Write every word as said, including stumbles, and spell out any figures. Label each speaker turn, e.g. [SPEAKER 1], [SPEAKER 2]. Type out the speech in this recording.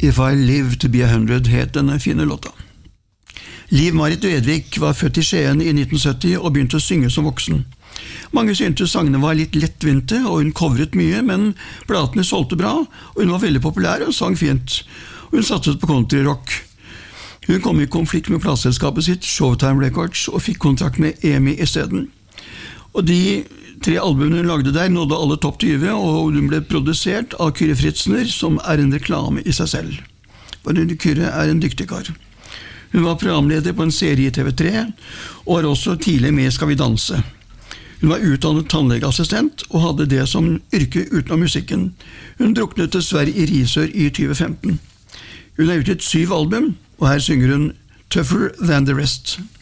[SPEAKER 1] If I Live to be a Hundred het denne fine låta. Liv Marit Vedvik var født i Skien i nitten sytti og begynte å synge som voksen. Mange syntes sangene var litt lettvinte, og hun covret mye, men platene solgte bra, og hun var veldig populær og sang fint. Hun satset på countryrock. Hun kom i konflikt med plateselskapet sitt, Showtime Records, og fikk kontrakt med EMI i stedet. Og de tre albumene hun lagde der nådde alle topp tyve, og hun ble produsert av Kyrre Fritzner, som er en reklame i seg selv. For Kyrre er en dyktig kar. Hun var programleder på en serie i T V tre, og var også tidlig med i Skal vi danse. Hun var utdannet tannlegeassistent og hadde det som yrke utenom musikken. Hun druknet dessverre i Risør i tjue femten. Hun har utgitt syv album, og her synger hun Tougher Than the Rest.